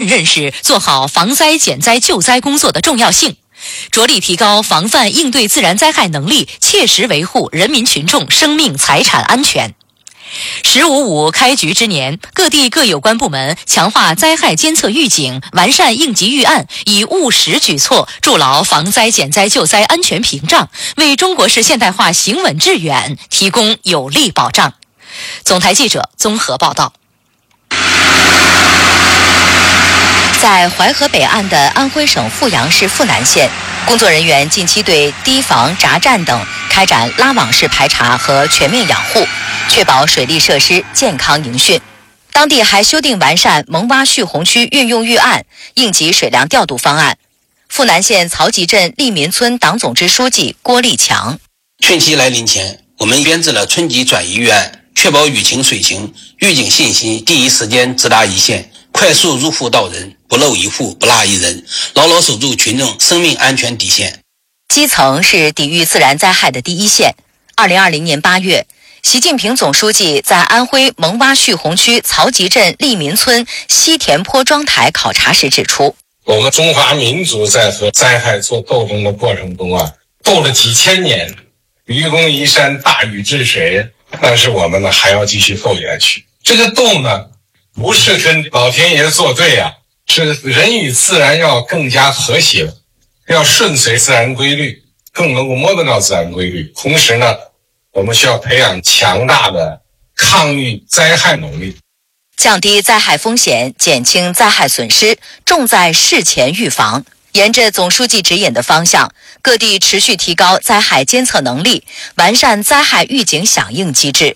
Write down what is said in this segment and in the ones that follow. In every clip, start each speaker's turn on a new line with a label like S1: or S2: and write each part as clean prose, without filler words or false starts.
S1: 认识做好防灾减灾救灾工作的重要性，着力提高防范应对自然灾害能力，切实维护人民群众生命财产安全。“15.5”开局之年，各地各有关部门强化灾害监测预警，完善应急预案，以务实举措筑牢防灾减灾救灾安全屏障，为中国式现代化行稳致远提供有力保障。总台记者综合报道。在淮河北岸的安徽省阜阳市阜南县，工作人员近期对堤防、闸站等开展拉网式排查和全面养护，确保水利设施健康营汛。当地还修订完善蒙洼蓄洪区运用预案、应急水量调度方案。阜南县曹集镇利民村党总支书记郭立强：
S2: 汛期来临前，我们编制了春季转移预案，确保雨情水情预警信息第一时间直达一线，快速入户到人，不漏一户不落一人，牢牢守住群众生命安全底线。
S1: 基层是抵御自然灾害的第一线。2020年8月，习近平总书记在安徽蒙洼蓄洪区曹集镇利民村西田坡庄台考察时指出，
S3: 我们中华民族在和灾害做斗争的过程中斗了几千年，愚公移山，大禹治水，但是我们还要继续斗下去。这个斗呢，不是跟老天爷作对是人与自然要更加和谐，要顺随自然规律，更能够摸得到自然规律。同时呢，我们需要培养强大的抗御灾害能力，
S1: 降低灾害风险，减轻灾害损失，重在事前预防。沿着总书记指引的方向，各地持续提高灾害监测能力，完善灾害预警响应机制。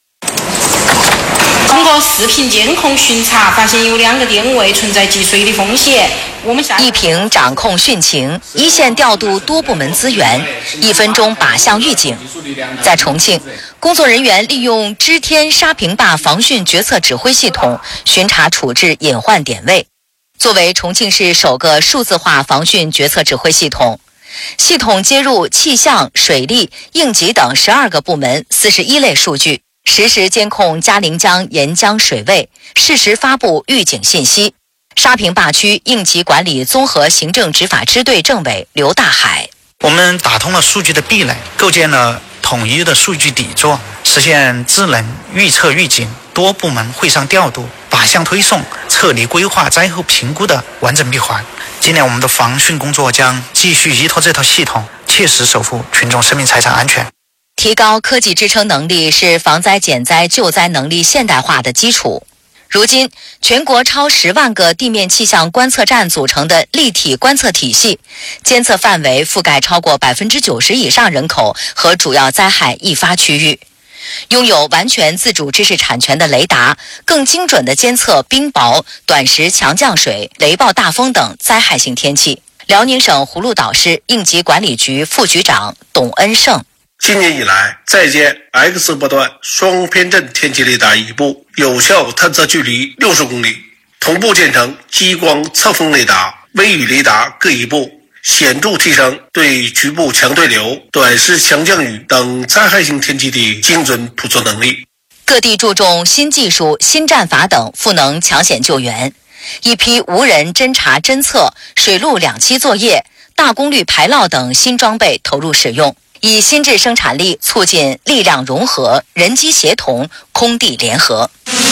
S4: 通过视频监控巡查，发现有2个电位存在积水的风险。
S1: 一屏掌控汛情，一线调度多部门资源，1分钟靶向预警。在重庆，工作人员利用知天沙坪坝防汛决策指挥系统巡查处置隐患点位。作为重庆市首个数字化防汛决策指挥系统，系统接入气象、水利、应急等12个部门41类数据，实时监控嘉陵江沿江水位，适时发布预警信息。沙坪坝区应急管理综合行政执法支队政委刘大海：
S5: 我们打通了数据的壁垒，构建了统一的数据底座，实现智能预测预警、多部门会上调度、靶向推送、撤离规划、灾后评估的完整闭环。今年我们的防汛工作将继续依托这套系统，切实守护群众生命财产安全。
S1: 提高科技支撑能力是防灾减灾救灾能力现代化的基础。如今，全国超10万个地面气象观测站组成的立体观测体系，监测范围覆盖超过90%以上人口和主要灾害易发区域。拥有完全自主知识产权的雷达，更精准地监测冰雹、短时强降水、雷暴大风等灾害性天气。辽宁省葫芦岛市应急管理局副局长董恩胜：
S6: 今年以来，在建 X 波段双偏振天气雷达1部，有效探测距离60公里；同步建成激光测风雷达、微雨雷达各1部，显著提升对局部强对流、短时强降雨等灾害性天气的精准捕捉能力。
S1: 各地注重新技术、新战法等赋能抢险救援，一批无人侦察侦测、水陆两栖作业、大功率排涝等新装备投入使用，以新质生产力促进力量融合、人机协同、空地联合。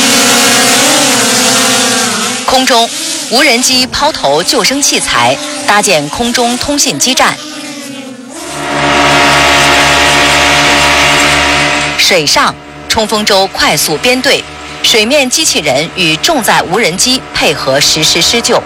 S1: 空中，无人机抛投救生器材，搭建空中通信基站；水上，冲锋舟快速编队，水面机器人与重载无人机配合实施施救；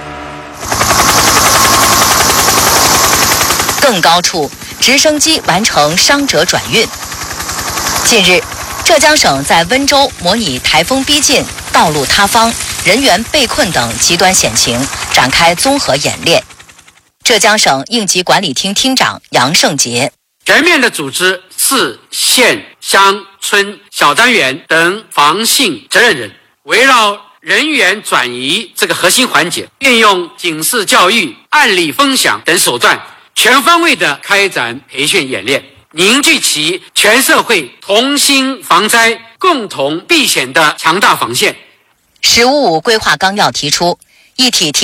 S1: 更高处，直升机完成伤者转运。近日，浙江省在温州模拟台风逼近、道路塌方、人员被困等极端险情，展开综合演练。浙江省应急管理厅厅长杨胜杰：
S7: 全面的组织市、县、乡、村、小单元等防汛责任人，围绕人员转移这个核心环节，运用警示教育、案例分享等手段，全方位地开展培训演练，凝聚起全社会同心防灾、共同避险的强大防线。
S1: “15.5”规划纲要提出，一体